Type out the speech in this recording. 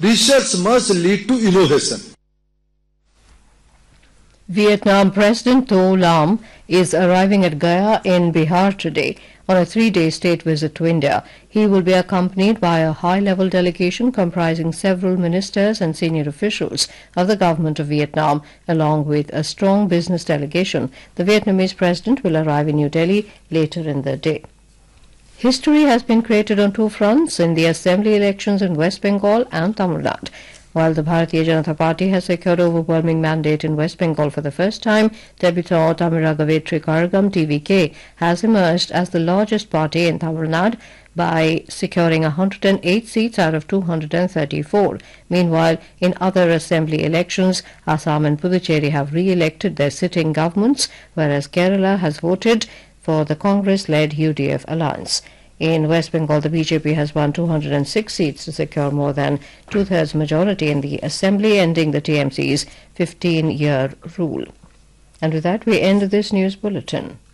Research must lead to innovation. Vietnam President Tho Lam is arriving at Gaya in Bihar today on a 3-day state visit to India. He will be accompanied by a high-level delegation comprising several ministers and senior officials of the government of Vietnam, along with a strong business delegation. The Vietnamese president will arrive in New Delhi later in the day. History has been created on two fronts in the assembly elections in West Bengal and Tamil Nadu. While the Bharatiya Janata Party has secured overwhelming mandate in West Bengal for the first time, debutant Tamiragavetri Kargam TVK has emerged as the largest party in Tamil Nadu by securing 108 seats out of 234. Meanwhile, in other assembly elections, Assam and Puducherry have re-elected their sitting governments, whereas Kerala has voted for the Congress-led UDF alliance. In West Bengal, the BJP has won 206 seats to secure more than two-thirds majority in the assembly, ending the TMC's 15-year rule. And with that, we end this news bulletin.